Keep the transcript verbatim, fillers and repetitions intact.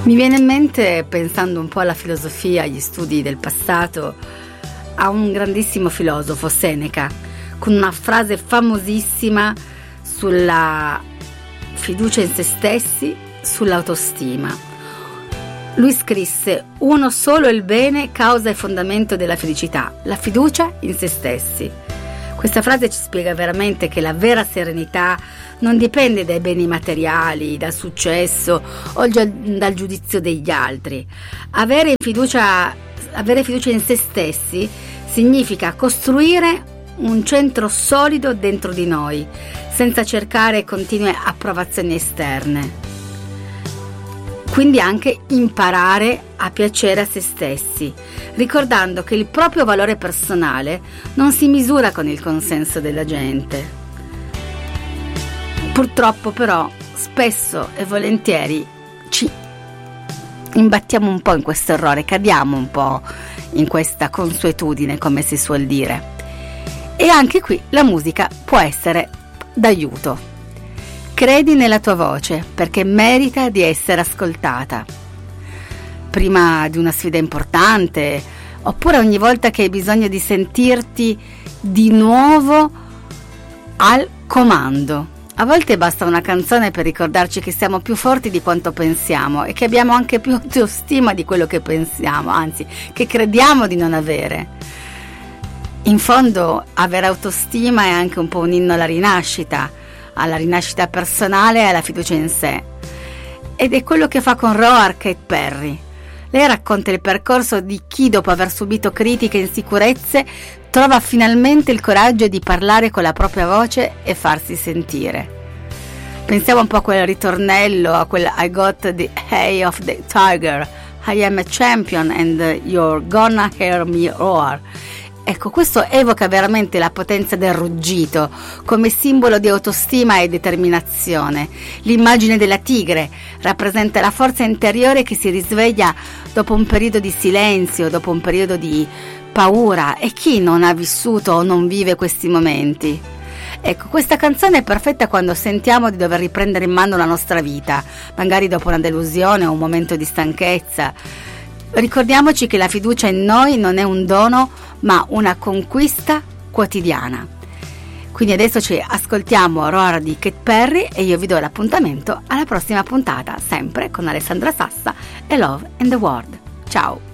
Mi viene in mente, pensando un po' alla filosofia, agli studi del passato, a un grandissimo filosofo, Seneca, con una frase famosissima sulla fiducia in se stessi, sull'autostima. Lui scrisse: uno solo è il bene, causa e fondamento della felicità, la fiducia in se stessi. Questa frase ci spiega veramente che la vera serenità non dipende dai beni materiali, dal successo o dal giudizio degli altri. Avere fiducia, avere fiducia in se stessi significa costruire un centro solido dentro di noi, senza cercare continue approvazioni esterne. Quindi anche imparare a piacere a se stessi, ricordando che il proprio valore personale non si misura con il consenso della gente. Purtroppo però spesso e volentieri ci imbattiamo un po' in questo errore, cadiamo un po' in questa consuetudine, come si suol dire. E anche qui la musica può essere d'aiuto. Credi nella tua voce, perché merita di essere ascoltata. Prima di una sfida importante, oppure ogni volta che hai bisogno di sentirti di nuovo al comando. A volte basta una canzone per ricordarci che siamo più forti di quanto pensiamo e che abbiamo anche più autostima di quello che pensiamo, anzi, che crediamo di non avere. In fondo, avere autostima è anche un po' un inno alla rinascita, alla rinascita personale e alla fiducia in sé. Ed è quello che fa con Roar Katy Perry. Lei racconta il percorso di chi, dopo aver subito critiche e insicurezze, trova finalmente il coraggio di parlare con la propria voce e farsi sentire. Pensiamo un po' a quel ritornello, a quel I got the hay of the tiger, I am a champion and you're gonna hear me roar. Ecco, questo evoca veramente la potenza del ruggito come simbolo di autostima e determinazione. L'immagine della tigre rappresenta la forza interiore che si risveglia dopo un periodo di silenzio, dopo un periodo di paura. E chi non ha vissuto o non vive questi momenti? Ecco, questa canzone è perfetta quando sentiamo di dover riprendere in mano la nostra vita, magari dopo una delusione o un momento di stanchezza. Ricordiamoci che la fiducia in noi non è un dono, ma una conquista quotidiana. Quindi adesso ci ascoltiamo Roar di Katy Perry e io vi do l'appuntamento alla prossima puntata, sempre con Alessandra Sassa e Love in the World. Ciao!